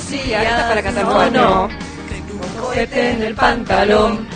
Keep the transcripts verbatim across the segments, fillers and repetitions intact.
rocía. Esta para cantar no, no. Cogete en el pantalón.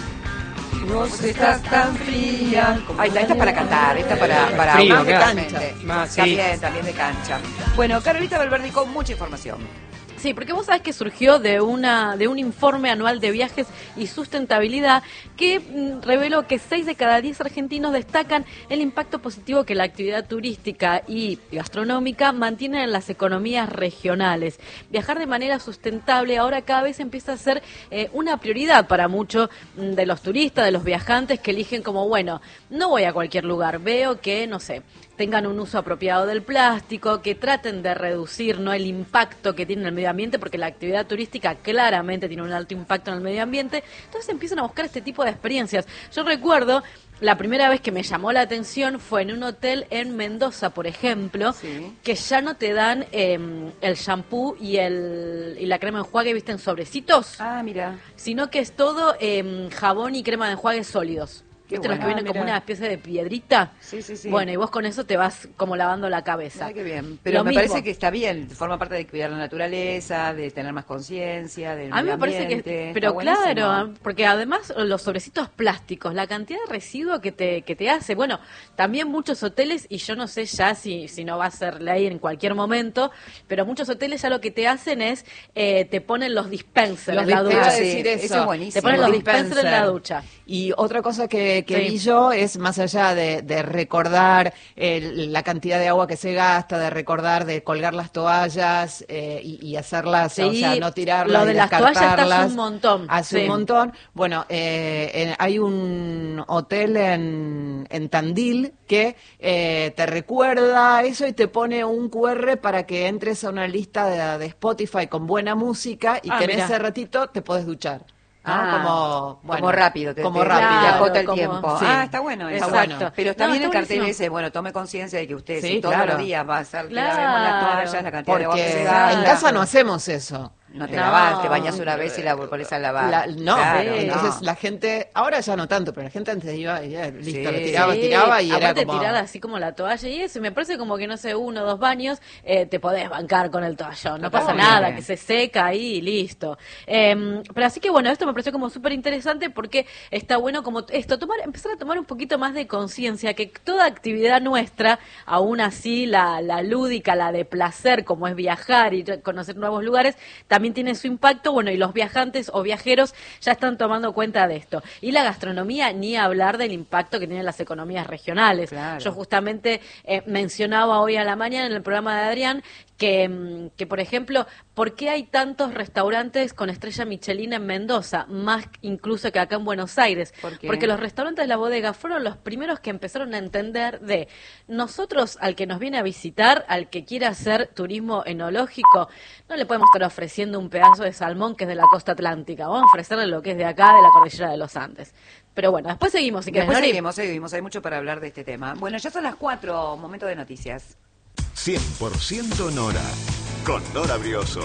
No estás tan fría. Ahí está, esta es para cantar, esta para, para Frío, más de claro. cancha. Más, sí. También, también de cancha. Bueno, Carolita Valverde con mucha información. Sí, porque vos sabés que surgió de una de un informe anual de viajes y sustentabilidad que mm, reveló que seis de cada diez argentinos destacan el impacto positivo que la actividad turística y gastronómica mantiene en las economías regionales. Viajar de manera sustentable ahora cada vez empieza a ser eh, una prioridad para muchos mm, de los turistas, de los viajantes que eligen como, bueno, no voy a cualquier lugar, veo que, no sé, tengan un uso apropiado del plástico, que traten de reducir, ¿no?, el impacto que tiene en el medio ambiente, porque la actividad turística claramente tiene un alto impacto en el medio ambiente. Entonces empiezan a buscar este tipo de experiencias. Yo recuerdo, la primera vez que me llamó la atención fue en un hotel en Mendoza, por ejemplo, Sí. que ya no te dan eh, el shampoo y, el, y la crema de enjuague, ¿viste?, en sobrecitos, Ah, mira. sino que es todo eh, jabón y crema de enjuague sólidos. Qué ¿Viste bueno. los que vienen Ah, como mira. una especie de piedrita? Sí, sí, sí. Bueno, y vos con eso te vas como lavando la cabeza. Ay, qué bien. Pero Lo me mismo. parece que está bien, forma parte de cuidar la naturaleza, de tener más conciencia, del A mí medio me parece ambiente. que, Está pero buenísimo. claro, porque además los sobrecitos plásticos, la cantidad de residuo que te que te hace, bueno, también muchos hoteles, y yo no sé ya si si no va a ser ley en cualquier momento, pero muchos hoteles ya lo que te hacen es, eh, te ponen los dispensers Los en la dis- ducha. iba a Sí, decir eso eso. es buenísimo. Te ponen los Los dispensers en la dispenser. ducha. Y otra cosa que, que Sí. vi yo es, más allá de, de recordar el- la cantidad de agua que se gasta, de recordar de colgar las toallas eh, y, y hacerlas, Sí, o sea, no tirarlas, lo de y las toallas está hace descartarlas. un montón, Hace sí. un montón. Bueno, eh, en- hay un hotel en, en Tandil que eh, te recuerda eso y te pone un cu erre para que entres a una lista de, de Spotify con buena música y Ah, que en mirá. ese ratito te podés duchar. ¿no? Ah, como, bueno, como rápido, te, como te- rápido. te Claro, acota el como- tiempo. sí. Ah, está bueno eso. Exacto. bueno. Pero está No, bien está el cartel buenísimo. ese, bueno, tome conciencia de que usted, Sí, si todos claro. los días va a hacer que Claro. lavemos las toallas, la cantidad de agua que se Porque gasta. en casa no hacemos eso. No te No. lavas, te bañas una vez y la pones a lavar. La- no, Claro, sí. entonces no. la gente, ahora ya no tanto, pero la gente antes iba y ya, listo, Sí. lo tiraba, Sí, tiraba y era aparte como... tirar así como la toalla y eso, y me parece como que, no sé, uno o dos baños, eh, te podés bancar con el toallón, no pasa Totalmente. nada, que se seca ahí y listo. Eh, pero así que bueno, esto me pareció como súper interesante porque está bueno como esto, tomar, empezar a tomar un poquito más de conciencia, que toda actividad nuestra, aún así la, la lúdica, la de placer, como es viajar y conocer nuevos lugares, también tiene su impacto. Bueno, y los viajantes o viajeros ya están tomando cuenta de esto. Y la gastronomía, ni hablar del impacto que tienen las economías regionales. Claro. Yo justamente eh, mencionaba hoy a la mañana en el programa de Adrián que, mm, que, por ejemplo, ¿por qué hay tantos restaurantes con estrella Michelin en Mendoza? Más incluso que acá en Buenos Aires. ¿Por qué? Porque los restaurantes de la bodega fueron los primeros que empezaron a entender de nosotros, al que nos viene a visitar, al que quiera hacer turismo enológico, no le podemos estar ofreciendo un pedazo de salmón que es de la costa atlántica. Vamos a ofrecerle lo que es de acá, de la cordillera de los Andes. Pero bueno, después seguimos. Si querés, Después Nori. seguimos, seguimos, hay mucho para hablar de este tema. Bueno, ya son las cuatro, momento de noticias. cien por ciento Nora, con Nora Brioso.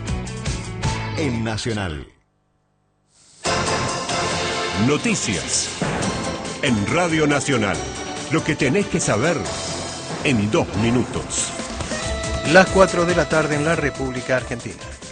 En Nacional. Noticias. En Radio Nacional. Lo que tenés que saber en dos minutos. Las cuatro de la tarde en la República Argentina.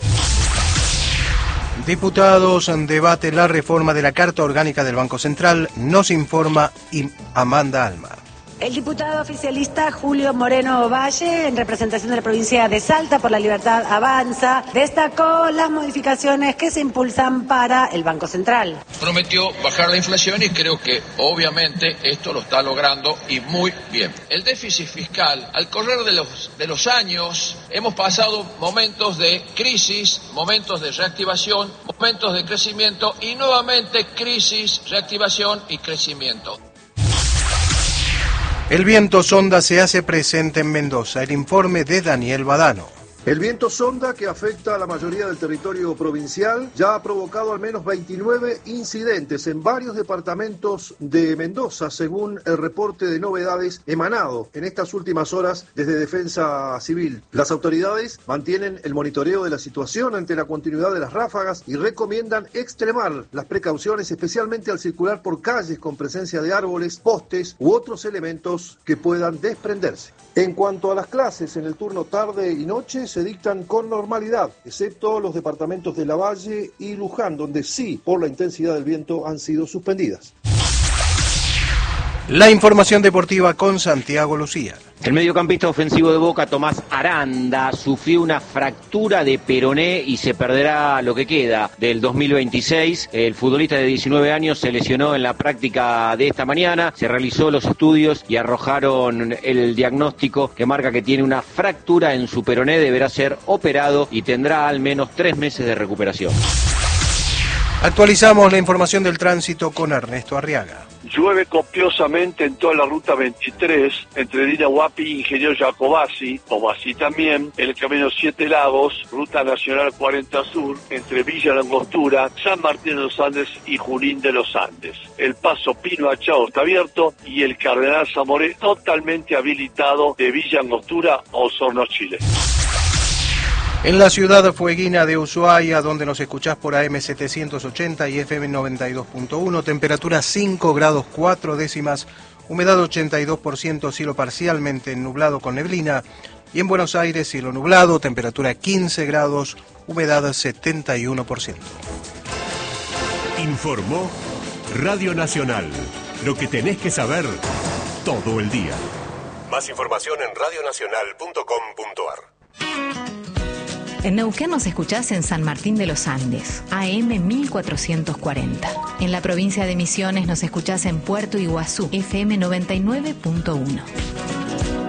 Diputados debaten la reforma de la Carta Orgánica del Banco Central, nos informa Amanda Alma. El diputado oficialista Julio Moreno Valle, en representación de la provincia de Salta por la Libertad Avanza, destacó las modificaciones que se impulsan para el Banco Central. Prometió bajar la inflación y creo que obviamente esto lo está logrando y muy bien. El déficit fiscal, al correr de los, de los años, hemos pasado momentos de crisis, momentos de reactivación, momentos de crecimiento y nuevamente crisis, reactivación y crecimiento. El viento sonda se hace presente en Mendoza. El informe de Daniel Badano. El viento sonda, que afecta a la mayoría del territorio provincial, ya ha provocado al menos veintinueve incidentes en varios departamentos de Mendoza, según el reporte de novedades emanado en estas últimas horas desde Defensa Civil. Las autoridades mantienen el monitoreo de la situación ante la continuidad de las ráfagas y recomiendan extremar las precauciones, especialmente al circular por calles con presencia de árboles, postes u otros elementos que puedan desprenderse. En cuanto a las clases en el turno tarde y noche, se dictan con normalidad, excepto los departamentos de Lavalle y Luján, donde sí, por la intensidad del viento, han sido suspendidas. La información deportiva con Santiago Lucía. El mediocampista ofensivo de Boca, Tomás Aranda, sufrió una fractura de peroné y se perderá lo que queda del dos mil veintiséis. El futbolista de diecinueve años se lesionó en la práctica de esta mañana, se realizó los estudios y arrojaron el diagnóstico que marca que tiene una fractura en su peroné, deberá ser operado y tendrá al menos tres meses de recuperación. Actualizamos la información del tránsito con Ernesto Arriaga. Llueve copiosamente en toda la ruta veintitrés, entre Dinahuapi e Ingeniero Jacobasi, como así también el camino Siete Lagos, ruta nacional cuarenta Sur, entre Villa Langostura, San Martín de los Andes y Junín de los Andes. El paso Pino Achao está abierto y el Cardenal Zamoré totalmente habilitado de Villa Langostura a Osorno, Chile. En la ciudad fueguina de Ushuaia, donde nos escuchás por A M setecientos ochenta y F M noventa y dos punto uno, temperatura cinco grados cuatro décimas, humedad ochenta y dos por ciento, cielo parcialmente nublado con neblina. Y en Buenos Aires, cielo nublado, temperatura quince grados, humedad setenta y uno por ciento. Informó Radio Nacional. Lo que tenés que saber todo el día. Más información en radio nacional punto com punto a r. En Neuquén nos escuchás en San Martín de los Andes, A M mil cuatrocientos cuarenta. En la provincia de Misiones nos escuchás en Puerto Iguazú, F M noventa y nueve punto uno.